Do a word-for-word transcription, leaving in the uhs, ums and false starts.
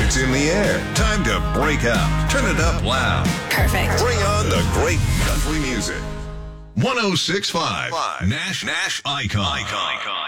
It's in the air. Time to break out. Turn it up loud. Perfect. Bring on the great country music. one oh six point five Nash Nash Icon. Icon.